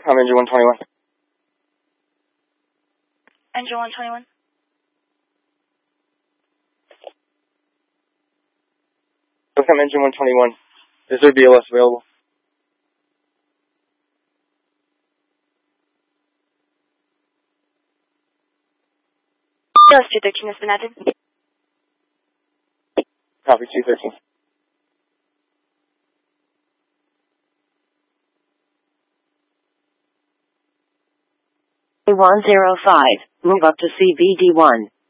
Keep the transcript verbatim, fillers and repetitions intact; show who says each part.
Speaker 1: I'm engine one twenty-one.
Speaker 2: Engine one twenty-one.
Speaker 1: I'm engine one twenty-one. Is there B L S available?
Speaker 2: B L S two thirteen has been added.
Speaker 1: Copy two thirteen.
Speaker 3: one zero five, move up to C V D one.